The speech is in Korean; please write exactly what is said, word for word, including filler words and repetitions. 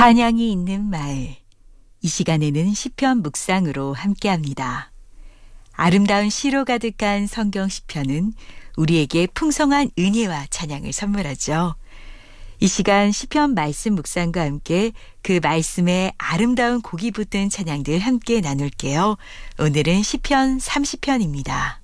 찬양이 있는 마을. 이 시간에는 시편 묵상으로 함께합니다. 아름다운 시로 가득한 성경 시편은 우리에게 풍성한 은혜와 찬양을 선물하죠. 이 시간 시편 말씀 묵상과 함께 그 말씀에 아름다운 곡이 붙은 찬양들 함께 나눌게요. 오늘은 시편 삼십 편입니다.